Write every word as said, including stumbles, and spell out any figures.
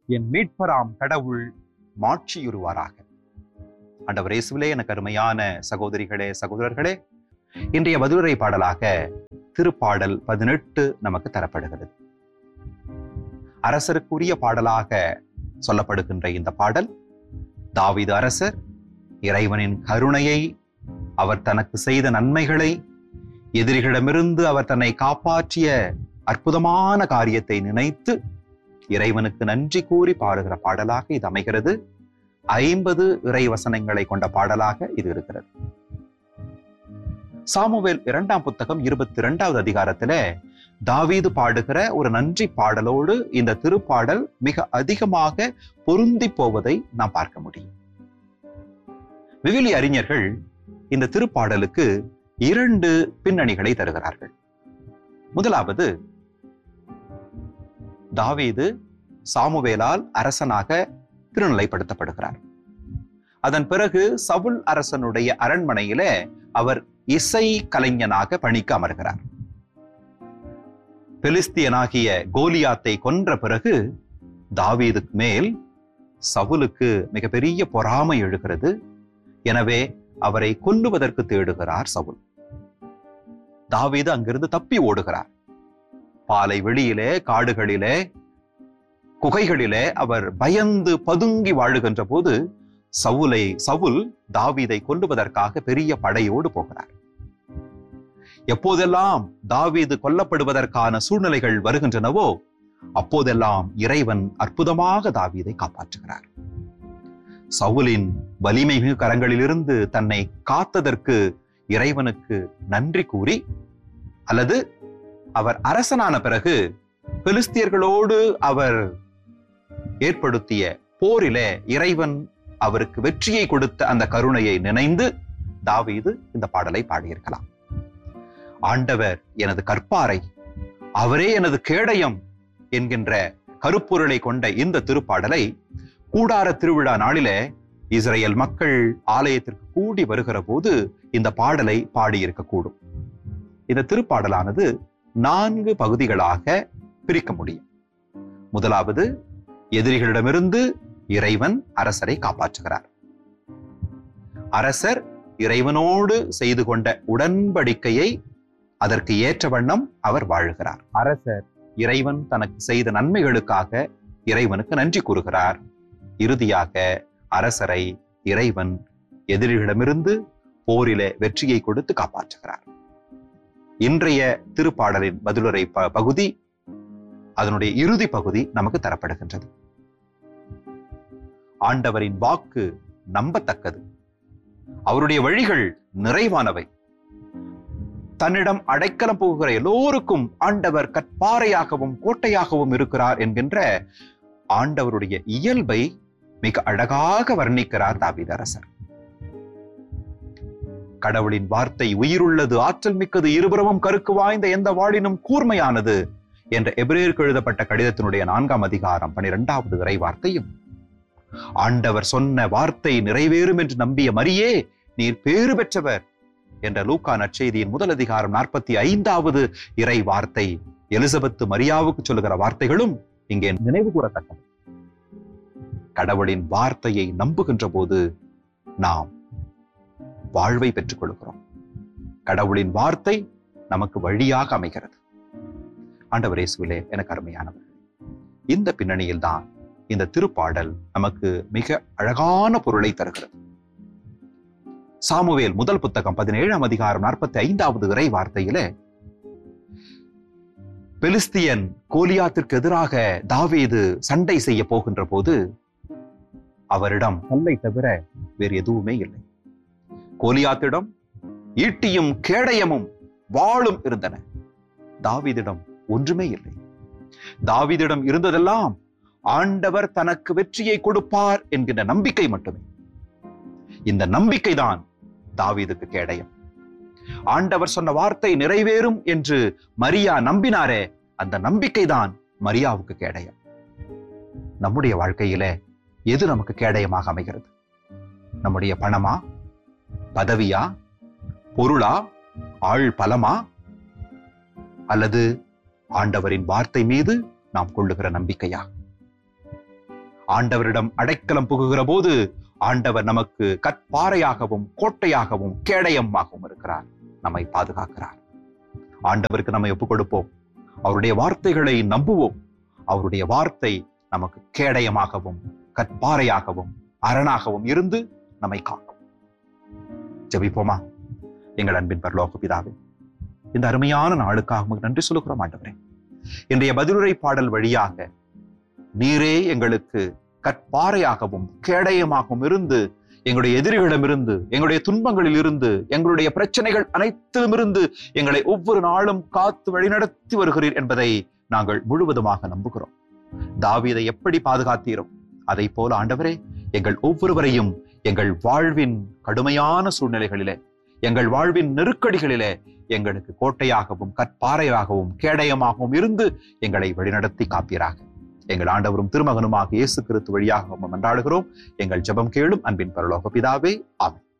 என் மீட்பராம் கடவுள் மாட்சியுறுவாராக. ஆண்டவர் இயேசுவிலே எனக்கு அருமையான சகோதரிகளே சகோதரர்களே, இன்றைய பதிலுரை பாடலாக திருப்பாடல் பதினெட்டு நமக்கு தரப்படுகிறது. அரசருக்குரிய பாடலாக சொல்லப்படுகின்ற இந்த பாடல் தாவீது அரசர் இறைவனின் கருணையை, அவர் தனக்கு செய்த நன்மைகளை, எதிரிகளிடமிருந்து அவர் தன்னை காப்பாற்றிய அற்புதமான காரியத்தை நினைத்து இறைவனுக்கு நன்றி கூறி பாடுகிற பாடலாக இது அமைகிறது. ஐம்பது இறை வசனங்களை கொண்ட பாடலாக இது இருக்கிறது. சாமுவேல் இரண்டாம் புத்தகம் இருபத்தி இரண்டாவது அதிகாரத்திலே தாவீது பாடுகிற ஒரு நன்றி பாடலோடு இந்த திருப்பாடல் மிக அதிகமாக பொருந்தி போவதை நாம் பார்க்க முடியும். விவிலிய அறிஞர்கள் இந்த திருப்பாடலுக்கு இரண்டு பின்னணிகளை தருகிறார்கள். முதலாவது, தாவீது சாமுவேலால் அரசனாக திருநிலைப்படுத்தப்படுகிறார். அதன் பிறகு சவுல் அரசனுடைய அரண்மனையிலே அவர் இசை கலைஞனாக பணிக்கு அமர்கிறார். பெலிஸ்தியனாகிய கோலியாத்தை கொன்ற பிறகு தாவீதுக்கு மேல் சவுலுக்கு மிகப்பெரிய பொறாமை எழுகிறது. எனவே அவரை கொல்லுவதற்கு தேடுகிறார் சவுல். தாவீது அங்கிருந்து தப்பி ஓடுகிறார். பாலை வெளியிலே, காடுகளிலே, குகைகளிலே அவர் பயந்து பதுங்கி வாழுகின்ற போது சவுலை சவுல் தாவீதை கொல்லுவதற்காக பெரிய படையோடு போகிறார். எப்போதெல்லாம் தாவீது கொல்லப்படுவதற்கான சூழ்நிலைகள் வருகின்றனவோ அப்போதெல்லாம் இறைவன் அற்புதமாக தாவீதை காப்பாற்றுகிறார். சவுலின் வலிமை மிகு கரங்களிலிருந்து தன்னை காத்ததற்கு இறைவனுக்கு நன்றி கூறி, அல்லது அவர் அரசனான பிறகு பெலிஸ்தியர்களோடு அவர் ஏற்படுத்திய போரிலே இறைவன் அவருக்கு வெற்றியை கொடுத்த அந்த கருணையை நினைந்து தாவீது இந்த பாடலை பாடியிருக்கலாம். ஆண்டவர் எனது கற்பாரை, அவரே எனது கேடயம் என்கின்ற கருப்பொருளை கொண்ட இந்த திருப்பாடலை கூடார திருவிழா நாளிலே இஸ்ரேல் மக்கள் ஆலயத்திற்கு கூடி வருகிற போது இந்த பாடலை பாடியிருக்கக்கூடும். இந்த திருப்பாடலானது நான்கு பகுதிகளாக பிரிக்க முடியும். முதலாவது, எதிரிகளிடமிருந்து இறைவன் அரசரை காப்பாற்றுகிறார். அரசர் இறைவனோடு செய்து கொண்ட உடன்படிக்கையை அதற்கு ஏற்ற வண்ணம் அவர் வாழுகிறார். அரசர் இறைவன் தனக்கு செய்த நன்மைகளுக்காக இறைவனுக்கு நன்றி கூறுகிறார். இறுதியாக அரசரை இறைவன் எதிரிகளிடமிருந்து போரிலே வெற்றியை கொடுத்து காப்பாற்றுகிறார். இன்றைய திருப்பாடலின் பதிலுரை பகுதி, அதனுடைய இறுதி பகுதி நமக்கு தரப்படுகின்றது. ஆண்டவரின் வாக்கு நம்பத்தக்கது, அவருடைய வழிகள் நிறைவானவை. தன்னிடம் அடைக்கலம் போகிற எல்லோருக்கும் ஆண்டவர் கற்பாறையாகவும் கோட்டையாகவும் இருக்கிறார் என்கின்ற ஆண்டவருடைய இயல்பை மிக அழகாக வர்ணிக்கிறார் தாவீது அரசர். கடவுளின் வார்த்தை உயிருள்ளது, ஆற்றல் மிக்கது, இருபுறமும் கருக்கு வாய்ந்த, எந்த வாளினும் கூர்மையானது என்ற எபிரேயருக்கு எழுதப்பட்ட கடிதத்தினுடைய நான்காம் அதிகாரம் பனிரெண்டாவது இறை வார்த்தையும், ஆண்டவர் சொன்ன வார்த்தை நிறைவேறும் என்று நம்பிய மரியே நீர் பேறு பெற்றவர் என்ற லூக்கா நற்செய்தியின் முதல் அதிகாரம் நாற்பத்தி ஐந்தாவது இறை வார்த்தை எலிசபெத்து மரியாவுக்கு சொல்லுகிற வார்த்தைகளும் இங்கே நினைவு கூறத்தக்கது. கடவுளின் வார்த்தையை நம்புகின்ற போது நாம் வாழ்வை பெற்றுக் கொள்கிறோம். கடவுளின் வார்த்தை நமக்கு வழியாக அமைகிறது. ஆண்டவர் இயேசுவிலே எனக்கு அருமையானவர், இந்த பின்னணியில் தான் இந்த திருப்பாடல் நமக்கு மிக அழகான பொருளை தருகிறது. சாமுவேல் முதல் புத்தகம் பதினேழாம் அதிகாரம் நாற்பத்தி ஐந்தாவது இறை வார்த்தையிலே, பெலிஸ்தியன் கோலியாத்திற்கு எதிராக தாவீது சண்டை செய்ய போகின்ற போது அவரிடம் கல்லை தவிர வேறு எதுவுமே இல்லை. கோலியாத்திடம் ஈட்டியும் கேடயமும் வாளும் இருந்தன. தாவீதிடம் ஒன்றுமே இல்லை. தாவீதிடம் இருந்ததெல்லாம் ஆண்டவர் தனக்கு வெற்றியை கொடுப்பார் என்கின்ற நம்பிக்கை மட்டுமே. இந்த நம்பிக்கைதான் தாவீதுக்கு கேடயம். ஆண்டவர் சொன்ன வார்த்தை நிறைவேறும் என்று மரியா நம்பினாரே, அந்த நம்பிக்கைதான் மரியாவுக்கு கேடயம். நம்முடைய வாழ்க்கையில எது நமக்கு கேடயமாக அமைகிறது? நம்முடைய பணமா, பதவியா, பொருளா, ஆள் பலமா, அல்லது ஆண்டவரின் வார்த்தை மீது நாம் கொள்ளுகிற நம்பிக்கையா? ஆண்டவரிடம் அடைக்கலம் புகுகிற போது ஆண்டவர் நமக்கு கற்பாறையாகவும் கோட்டையாகவும் கேடயமாகவும் இருக்கிறார், நம்மை பாதுகாக்கிறார். ஆண்டவருக்கு நம்மை ஒப்புக் கொடுப்போம், அவருடைய வார்த்தைகளை நம்புவோம். அவருடைய வார்த்தை நமக்கு கேடயமாகவும் கற்பாறையாகவும் அரணாகவும் இருந்து நம்மை காக்கும். ஜெபிப்போமா. எங்கள் அன்பின் பரலோக பிதாவே, இந்த அருமையான நாளுக்காக நன்றி சொல்லுகிறோம் ஆண்டவரே. இன்றைய பதிலுரை பாடல் வழியாக நீரே எங்களுக்கு கற்பாறையாகவும் கேடயமாகவும் இருந்து எங்களுடைய எதிரிகளிடமிருந்து, எங்களுடைய துன்பங்களில் இருந்து, எங்களுடைய பிரச்சனைகள் அனைத்திலுமிருந்து எங்களை ஒவ்வொரு நாளும் காத்து வழிநடத்தி வருகிறீர் என்பதை நாங்கள் முழுவதுமாக நம்புகிறோம். தாவீதை எப்படி பாதுகாத்தீரோ அதை போல ஆண்டவரே எங்கள் ஒவ்வொருவரையும் எங்கள் வாழ்வின் கடுமையான சூழ்நிலைகளிலே, எங்கள் வாழ்வின் நெருக்கடிகளிலே எங்களுக்கு கோட்டையாகவும் கற்பாறையாகவும் கேடயமாகவும் இருந்து எங்களை வழிநடத்தி காப்பீராக. எங்கள் ஆண்டவரும் திருமகனுமாக இயேசு கிறிஸ்து வழியாக மன்றாடுகிறோம். எங்கள் ஜெபம் கேளும் அன்பின் பரலோக பிதாவே, ஆமென்.